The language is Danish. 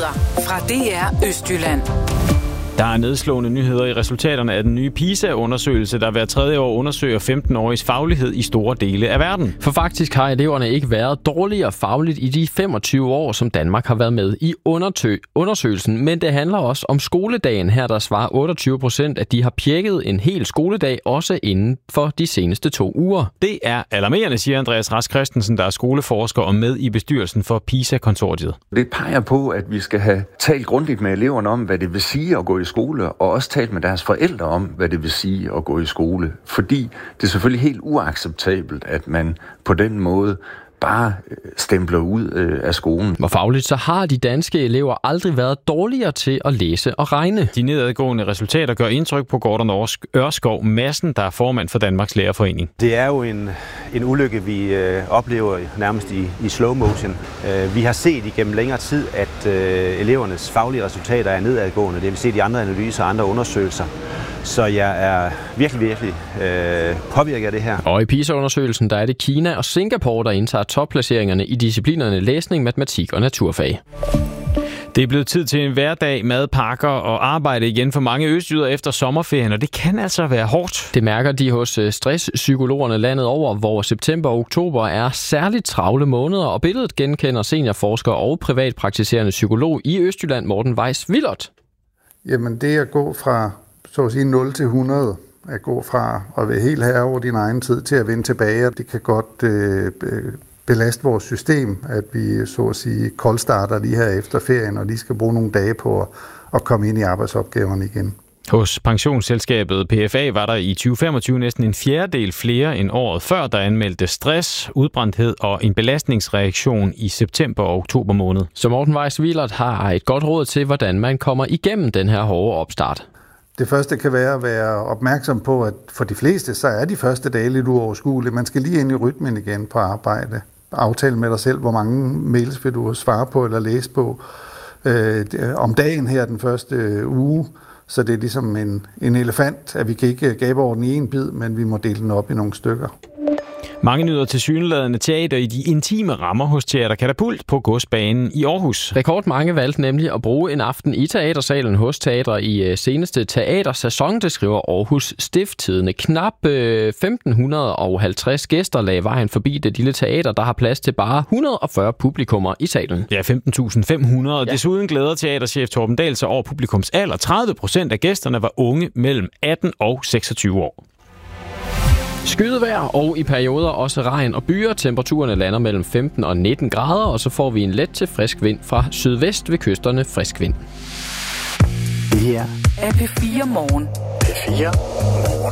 nyheder fra DR Østjylland. Der er nedslående nyheder i resultaterne af den nye PISA-undersøgelse, der hver tredje år undersøger 15-åriges faglighed i store dele af verden. For faktisk har eleverne ikke været dårligere fagligt i de 25 år, som Danmark har været med i undersøgelsen. Men det handler også om skoledagen. Her der svarer 28%, at de har pjekket en hel skoledag, også inden for de seneste 2 uger. Det er alarmerende, siger Andreas Rask Christensen, der er skoleforsker og med i bestyrelsen for PISA-konsortiet. Det peger på, at vi skal have talt grundigt med eleverne om, hvad det vil sige at gå i skole, og også talt med deres forældre om, hvad det vil sige at gå i skole. Fordi det er selvfølgelig helt uacceptabelt, at man på den måde bare stempler ud af skolen. Hvor fagligt så har de danske elever aldrig været dårligere til at læse og regne. De nedadgående resultater gør indtryk på Gordon Ørskov Madsen, der er formand for Danmarks Lærerforening. Det er jo en ulykke, vi oplever nærmest i slow motion. Vi har set igennem længere tid, at elevernes faglige resultater er nedadgående. Det har vi set i andre analyser og andre undersøgelser. Så jeg er virkelig påvirket af det her. Og i PISA-undersøgelsen, der er det Kina og Singapore, der indtager topplaceringerne i disciplinerne læsning, matematik og naturfag. Det er blevet tid til en hverdag, madpakker og arbejde igen for mange østjyder efter sommerferien, og det kan altså være hårdt. Det mærker de hos stresspsykologerne landet over, hvor september og oktober er særligt travle måneder, og billedet genkender seniorforsker og privatpraktiserende psykolog i Østjylland, Morten Weiss-Willert. Jamen det at gå fra så at sige 0 til 100, at gå fra at være helt herre over din egen tid til at vende tilbage. Det kan godt belaste vores system, at vi så at sige koldstarter lige her efter ferien, og lige skal bruge nogle dage på at komme ind i arbejdsopgaverne igen. Hos pensionsselskabet PFA var der i 2025 næsten en fjerdedel flere end året før, der anmeldte stress, udbrændthed og en belastningsreaktion i september og oktober måned. Så Morten Weiss-Willert har et godt råd til, hvordan man kommer igennem den her hårde opstart. Det første kan være at være opmærksom på, at for de fleste, så er de første dage lidt uoverskuelige. Man skal lige ind i rytmen igen på arbejde. Aftale med dig selv, hvor mange mails vil du svare på eller læse på om dagen her den første uge. Så det er ligesom en elefant, at vi kan ikke gabe over den i en bid, men vi må dele den op i nogle stykker. Mange nyder tilsyneladende teater i de intime rammer hos Teater Katapult på Godsbanen i Aarhus. Rekordmange valgte nemlig at bruge en aften i teatersalen hos teater i seneste teatersæson, det skriver Aarhus Stiftstidende. Knap 1550 gæster lagde vejen forbi det lille teater, der har plads til bare 140 publikummer i salen. Ja, 15.500. Ja. Desuden glæder teaterchef Torben Dahl sig over publikums alder. 30% af gæsterne var unge mellem 18 og 26 år. Skydevejr og i perioder også regn og byer. Temperaturerne lander mellem 15 og 19 grader, og så får vi en let til frisk vind fra sydvest ved kysterne. Frisk vind. Det her er P4 Morgen. P4